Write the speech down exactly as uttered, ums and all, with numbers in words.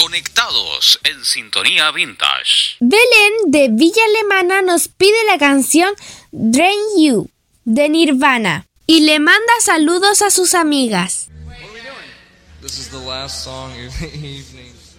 Conectados en Sintonía Vintage. Belén de Villa Alemana nos pide la canción Drain You de Nirvana y le manda saludos a sus amigas. What are we doing? This is the last song of the evening.